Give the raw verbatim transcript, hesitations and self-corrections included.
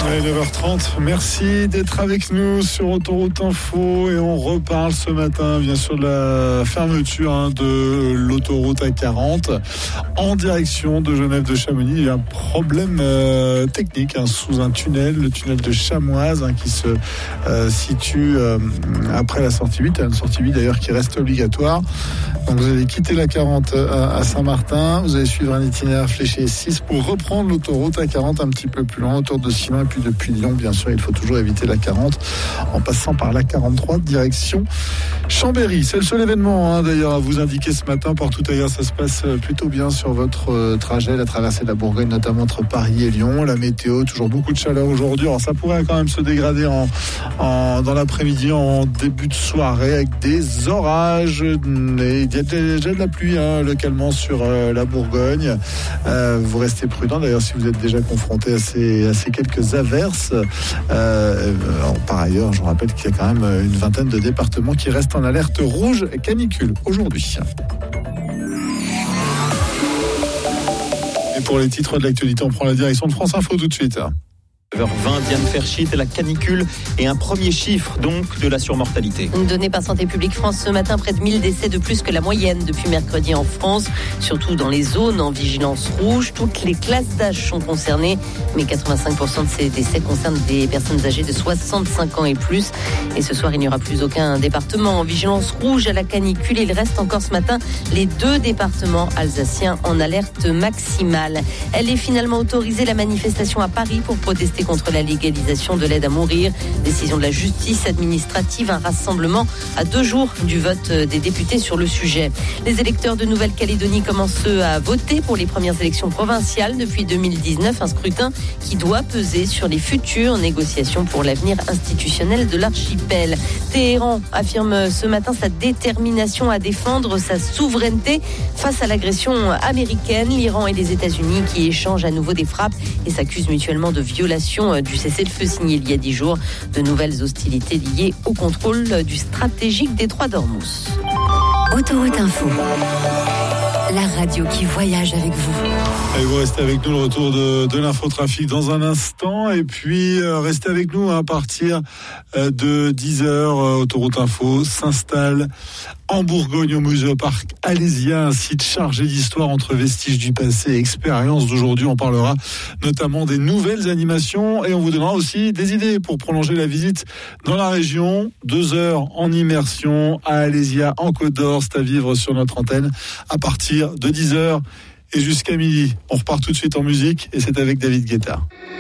Allez, neuf heures trente, merci d'être avec nous sur Autoroute Info et on reparle ce matin bien sûr de la fermeture hein, de l'autoroute A quarante en direction de Genève de Chamonix. Il y a un problème euh, technique hein, sous un tunnel, le tunnel de Chamoise hein, qui se euh, situe euh, après la sortie huit, une sortie huit d'ailleurs qui reste obligatoire. Donc vous allez quitter la quarante à, à Saint-Martin, vous allez suivre un itinéraire fléché six pour reprendre l'autoroute A quarante un petit peu plus loin autour de Sinon. Et puis depuis Lyon, bien sûr, il faut toujours éviter la quarante en passant par la quarante-trois direction Chambéry. C'est le seul événement hein, d'ailleurs à vous indiquer ce matin. Partout ailleurs, ça se passe plutôt bien sur votre euh, trajet, la traversée de la Bourgogne, notamment entre Paris et Lyon. La météo, toujours beaucoup de chaleur aujourd'hui. Alors ça pourrait quand même se dégrader en, en, dans l'après-midi, en début de soirée, avec des orages. Et il y a déjà de la pluie hein, localement sur euh, la Bourgogne. Euh, vous restez prudent d'ailleurs si vous êtes déjà confronté à ces, à ces quelques averses. Euh, alors, par ailleurs, je vous rappelle qu'il y a quand même une vingtaine de départements qui restent en alerte rouge canicule aujourd'hui. Et pour les titres de l'actualité, on prend la direction de France Info tout de suite. neuf heures vingt, Diane Ferchit, la canicule et un premier chiffre donc de la surmortalité. Donné par Santé publique France ce matin, près de mille décès de plus que la moyenne depuis mercredi en France, surtout dans les zones en vigilance rouge. Toutes les classes d'âge sont concernées, mais quatre-vingt-cinq pour cent de ces décès concernent des personnes âgées de soixante-cinq ans et plus. Et ce soir, il n'y aura plus aucun département en vigilance rouge à la canicule. Il reste encore ce matin les deux départements alsaciens en alerte maximale. Elle est finalement autorisée, la manifestation à Paris pour protester contre la légalisation de l'aide à mourir. Décision de la justice administrative, un rassemblement à deux jours du vote des députés sur le sujet. Les électeurs de Nouvelle-Calédonie commencent à voter pour les premières élections provinciales depuis deux mille dix-neuf, un scrutin qui doit peser sur les futures négociations pour l'avenir institutionnel de l'archipel. Téhéran affirme ce matin sa détermination à défendre sa souveraineté face à l'agression américaine. L'Iran et les États-Unis qui échangent à nouveau des frappes et s'accusent mutuellement de violations du cessez-le-feu signé il y a dix jours. De nouvelles hostilités liées au contrôle du stratégique détroit d'Ormuz. Autoroute Info, la radio qui voyage avec vous. Et vous restez avec nous, le retour de, de l'infotrafic dans un instant. Et puis, euh, restez avec nous hein, à partir euh, de dix heures. Euh, Autoroute Info s'installe en Bourgogne au Muséoparc Alésia, un site chargé d'histoire entre vestiges du passé et expériences d'aujourd'hui. On parlera notamment des nouvelles animations et on vous donnera aussi des idées pour prolonger la visite dans la région. Deux heures en immersion à Alésia, en Côte d'Or. C'est à vivre sur notre antenne à partir de dix heures et jusqu'à midi. On repart tout de suite en musique et c'est avec David Guetta.